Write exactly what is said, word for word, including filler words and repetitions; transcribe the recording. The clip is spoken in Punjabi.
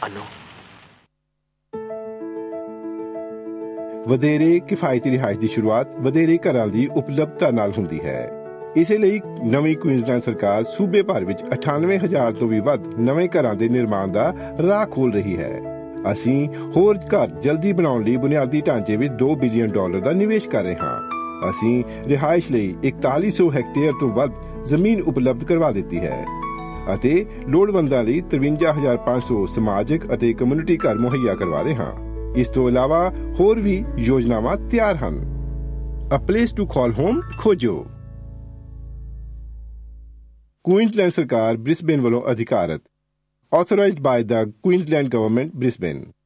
ਤੁਹਾਨੂੰ। ਵਧੇਰੇ ਕਿਫਾਇਤੀ ਰਿਹਾਇਸ਼ ਦੀ ਸ਼ੁਰੂਆਤ ਵਧੇਰੇ ਘਰਾਂ ਦੀ ਉਪਲਬਧਤਾ ਨਾਲ ਹੁੰਦੀ ਹੈ। ਇਸੇ ਲਈ ਨਵੀਂ ਕੁਈਨਜ਼ਲੈਂਡ ਸਰਕਾਰ ਸੂਬੇ ਭਰ ਵਿੱਚ ਅਠਾਨਵੇਂ ਹਜ਼ਾਰ ਤੋਂ ਵੀ ਵੱਧ ਨਵੇਂ ਘਰਾਂ ਦੇ ਨਿਰਮਾਣ ਦਾ ਰਾਹ ਖੋਲ੍ਹ ਰਹੀ ਹੈ। ਅਸੀਂ ਹੋਰ ਘਰ ਜਲਦੀ ਬਣਾਉਣ ਲਈ ਬੁਨਿਆਦੀ ਢਾਂਚੇ ਵਿੱਚ ਦੋ ਬਿਲੀਅਨ ਡਾਲਰ ਦਾ ਨਿਵੇਸ਼ ਕਰ ਰਹੇ ਹਾਂ। ਅਸੀਂ ਰਿਹਾਇਸ਼ ਲਈ ਇਕਤਾਲੀ ਸੌ ਹੈਕਟੇਅਰ ਤੋਂ ਵੱਧ ਜ਼ਮੀਨ ਉਪਲਬਧ ਕਰਵਾ ਦਿੱਤੀ ਹੈ ਅਤੇ ਲੋੜਵੰਦਾਂ ਲਈ ਤਰਵੰਜਾ ਹਜ਼ਾਰ ਪੰਜ ਸੌ ਸਮਾਜਿਕ ਅਤੇ ਕਮਿਊਨਿਟੀ ਘਰ ਮੁਹੱਈਆ ਕਰਵਾ ਰਹੇ ਹਾਂ। ਇਸ ਤੋਂ ਇਲਾਵਾ ਹੋਰ ਵੀ ਯੋਜਨਾਵਾਂ ਤਿਆਰ ਹਨ। ਅ ਪਲੇਸ ਟੂ ਕਾਲ ਹੋਮ ਖੋਜੋ। ਕੁਈਨਜ਼ਲੈਂਡ ਸਰਕਾਰ ਬ੍ਰਿਸਬੇਨ ਵੱਲੋਂ ਅਧਿਕਾਰਤ, authorized by the Queensland Government, Brisbane।